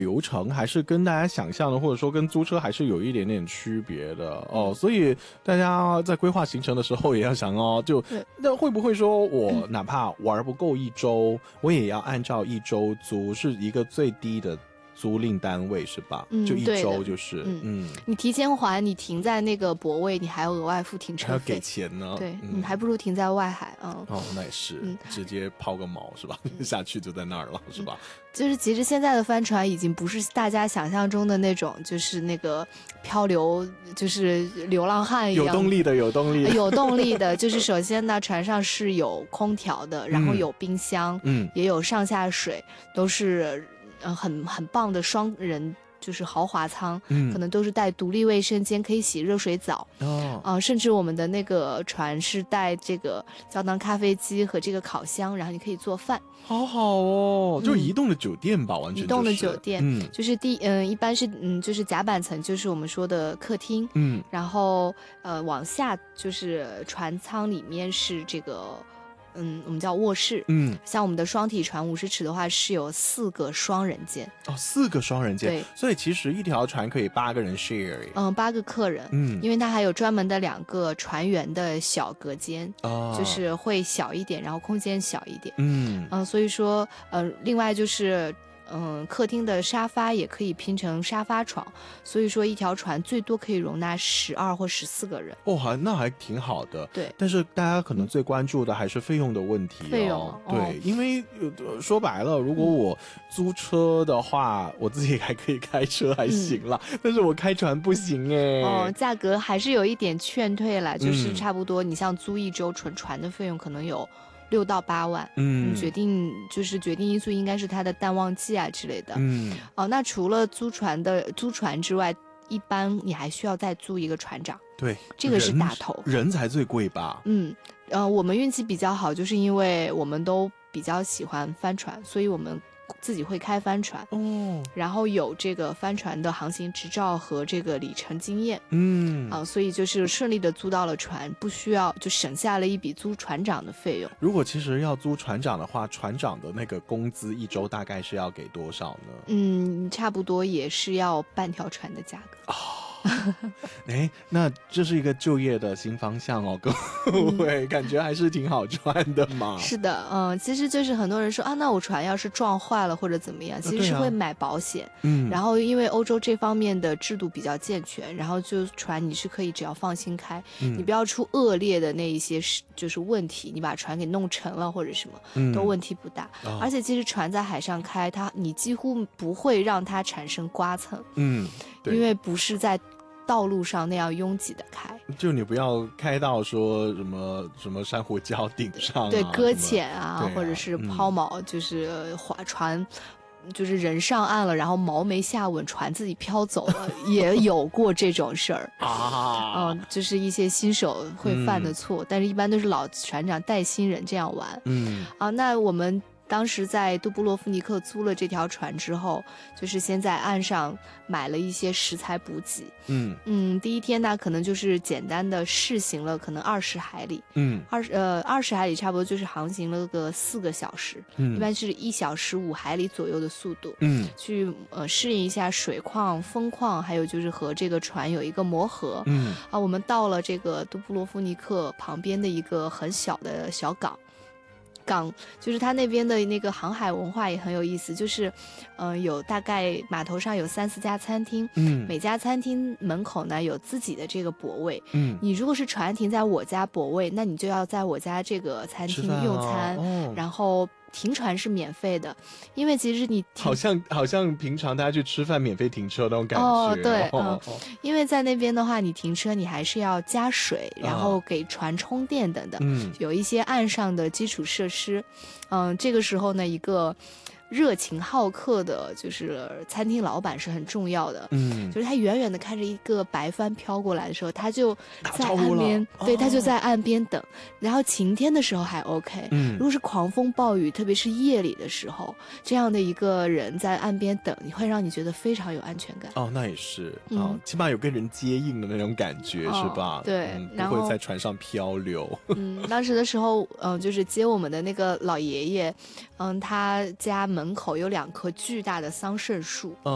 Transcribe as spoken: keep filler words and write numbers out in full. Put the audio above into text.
流程还是跟大家想象的，或者说跟租车还是有一点点区别的哦，所以大家在规划行程的时候也要想哦，就那会不会说我哪怕玩不够一周，我也要按照一周租，是一个最低的租赁单位是吧？嗯，就一周就是， 嗯，嗯你提前还，你停在那个泊位，你还要额外付停车费， 还要给钱呢。 对，嗯、你还不如停在外海啊。嗯、 哦，那也是，嗯、直接抛个锚是吧？嗯、下去就在那儿了是吧？ 就是其实现在的帆船已经不是大家想象中的那种，就是那个漂流，就是流浪汉一样。 有动力的，有动力的， 有动力的。就是首先呢，船上是有空调的，然后有冰箱，嗯，也有上下水，都是。嗯，很很棒的双人就是豪华舱，嗯，可能都是带独立卫生间，可以洗热水澡哦，啊、呃，甚至我们的那个船是带这个胶囊咖啡机和这个烤箱，然后你可以做饭， 好好哦，嗯、就是移动的酒店吧，完全、就是、 移动的酒店，嗯，就是第嗯，一般是嗯，就是甲板层就是我们说的客厅，嗯，然后呃往下就是船舱里面是这个。嗯，我们叫卧室。嗯，像我们的双体船五十尺的话，是有四个双人间。 哦，四个双人间。 对， 所以其实一条船可以八个人 share。 嗯，八个客人。嗯，因为它还有专门的两个船员的小隔间，哦，就是会小一点，然后空间小一点。嗯嗯，所以说呃，另外就是。嗯，客厅的沙发也可以拼成沙发床，所以说一条船最多可以容纳十二或十四个人。 哦，还那还挺好的。 对， 但是大家可能最关注的还是费用的问题哦。 费用， 对，哦、因为说白了，如果我租车的话，嗯、我自己还可以开车还行啦，嗯、但是我开船不行哎。 哦，价格还是有一点劝退了，就是差不多，你像租一周纯船的费用可能有。六到八万，嗯，决定就是决定因素应该是它的淡旺季啊之类的，嗯，哦，那除了租船的租船之外，一般你还需要再租一个船长， 对， 这个是大头， 人才最贵吧？ 嗯，呃，我们运气比较好，就是因为我们都比较喜欢帆船，所以我们自己会开帆船哦，然后有这个帆船的航行执照和这个里程经验，嗯啊，所以就是顺利的租到了船，不需要就省下了一笔租船长的费用。 如果其实要租船长的话，船长的那个工资一周大概是要给多少呢？ 嗯，差不多也是要半条船的价格。哦哎，那这是一个就业的新方向哦，各位、嗯、感觉还是挺好赚的嘛。 是的，嗯，其实就是很多人说啊，那我船要是撞坏了或者怎么样，其实是会买保险。嗯、啊，然后因为欧洲这方面的制度比较健全，然后就船你是可以只要放心开，嗯、你不要出恶劣的那一些就是问题，你把船给弄沉了或者什么，嗯、都问题不大。哦、而且其实船在海上开，它你几乎不会让它产生刮蹭。嗯。因为不是在道路上那样拥挤的开， 就你不要开到说什么什么珊瑚礁顶上、啊， 对，搁浅啊，或者是抛锚，嗯、就是划船，就是人上岸了，然后锚没下稳，船自己飘走了，也有过这种事儿啊。嗯，就是一些新手会犯的错，嗯、但是一般都是老船长带新人这样玩。嗯，啊，那我们。当时在杜布洛夫尼克租了这条船之后，就是先在岸上买了一些食材补给。嗯嗯，第一天呢，可能就是简单的试行了，可能二十海里。嗯，二十呃二十海里差不多就是航行了个四个小时。嗯，一般是一小时五海里左右的速度。嗯，去呃适应一下水况、风况，还有就是和这个船有一个磨合。嗯啊，我们到了这个杜布洛夫尼克旁边的一个很小的小港。港就是它那边的那个航海文化也很有意思，就是，嗯、呃，有大概码头上有三四家餐厅，嗯，每家餐厅门口呢有自己的这个泊位，嗯，你如果是船停在我家泊位，那你就要在我家这个餐厅用餐，哦、然后。停船是免费的，因为其实你好像好像平常大家去吃饭免费停车那种感觉。 哦，对，嗯，哦、因为在那边的话，你停车你还是要加水，然后给船充电等等，嗯，有一些岸上的基础设施，嗯，这个时候呢，一个。热情好客的，就是餐厅老板是很重要的。嗯，就是他远远的看着一个白帆飘过来的时候，他就在岸边，对，他就在岸边等。然后晴天的时候还 OK，嗯，如果是狂风暴雨，特别是夜里的时候，这样的一个人在岸边等，你会让你觉得非常有安全感。 哦，那也是，嗯、哦，起码有跟人接应的那种感觉，哦、是吧？ 对， 嗯、 然后不会在船上漂流。 嗯，当时的时候，嗯、呃，就是接我们的那个老爷爷，嗯，他家门口有两棵巨大的桑葚树。